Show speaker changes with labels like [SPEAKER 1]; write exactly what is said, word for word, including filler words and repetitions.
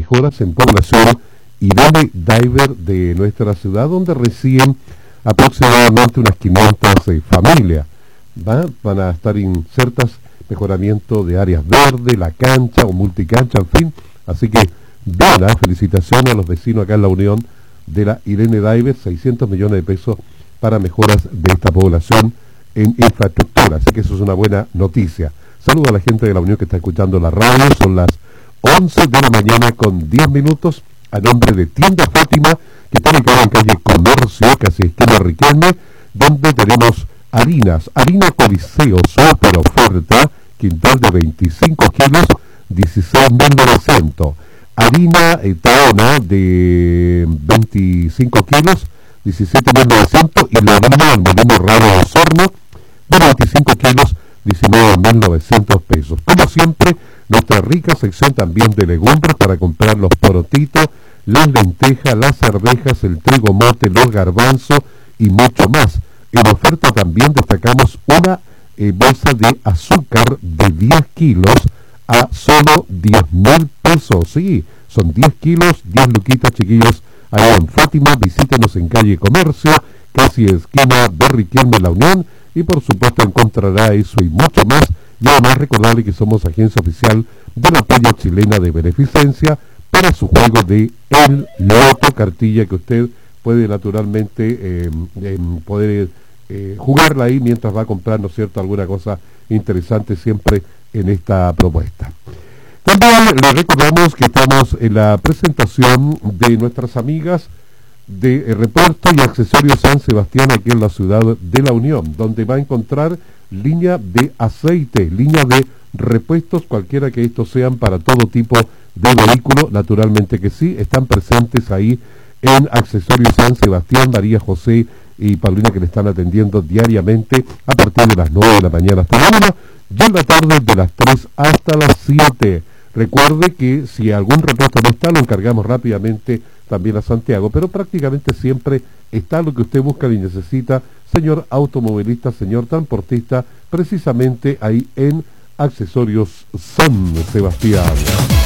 [SPEAKER 1] mejoras en población Irene Diver de nuestra ciudad, donde residen aproximadamente unas quinientas eh, familias. ¿Va? Van a estar insertas mejoramiento de áreas verdes, la cancha o multicancha, en fin. Así que buena felicitación a los vecinos acá en la Unión de la Irene Diver, seiscientos millones de pesos para mejoras de esta población en infraestructura. Así que eso es una buena noticia. Saludo a la gente de la Unión que está escuchando la radio. Son las once de la mañana con diez minutos. A nombre de Tienda Fátima, que está ubicada en calle Comercio, casi esquina Riquelme, donde tenemos harinas. Harina Coliseo, super oferta, quintal de veinticinco kilos, dieciséis mil novecientos. Harina eh, Taona de veinticinco kilos, diecisiete mil novecientos. Y la harina del molino raro de Osorno, de veinticinco kilos, diecinueve mil novecientos pesos. Como siempre, nuestra rica sección también de legumbres para comprar los porotitos, las lentejas, las arvejas, el trigo mote, los garbanzos y mucho más. En oferta también destacamos una eh, bolsa de azúcar de diez kilos a solo diez mil pesos. Sí, son diez kilos, diez luquitas, chiquillos. Ahí en Fátima, visítenos en calle Comercio, casi esquina de Riquelme, La Unión, y por supuesto encontrará eso y mucho más. Y además recordarle que somos agencia oficial de la Peña Chilena de Beneficencia para su juego de El Loto, cartilla que usted puede naturalmente eh, eh, poder eh, jugarla ahí mientras va a comprar, ¿no es cierto?, alguna cosa interesante siempre en esta propuesta. También le recordamos que estamos en la presentación de nuestras amigas de eh, Repuesto y Accesorios San Sebastián aquí en la ciudad de La Unión, donde va a encontrar línea de aceite, línea de repuestos, cualquiera que estos sean para todo tipo de vehículo, naturalmente que sí, están presentes ahí en Accesorios San Sebastián, María José y Paulina, que le están atendiendo diariamente a partir de las nueve de la mañana hasta la una y en la tarde de las tres hasta las siete. Recuerde que si algún repuesto no está, lo encargamos rápidamente también a Santiago, pero prácticamente siempre está lo que usted busca y necesita, señor automovilista, señor transportista, precisamente ahí en Accesorios San Sebastián.